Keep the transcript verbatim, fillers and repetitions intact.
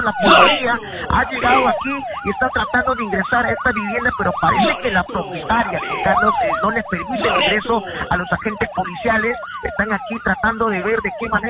La policía ha llegado aquí y está tratando de ingresar a esta vivienda, pero parece que la propietaria, Carlos, eh, no les permite el ingreso a los agentes policiales. Están aquí tratando de ver de qué manera